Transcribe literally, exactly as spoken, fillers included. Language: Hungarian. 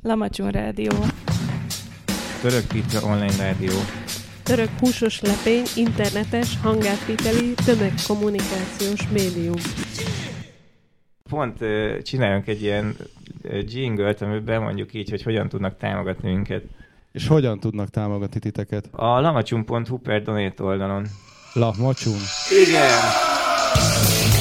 Lamacson Rádió. Török Pizza Online Rádió. Török húsos lepény, internetes, hangátviteli, tömegkommunikációs médium. Pont uh, csináljunk egy ilyen uh, jingle-t, amiben mondjuk így, hogy hogyan tudnak támogatni minket. És hogyan tudnak támogatni titeket? A lamacsun pont hu per donate oldalon. Lamacsun. Igen!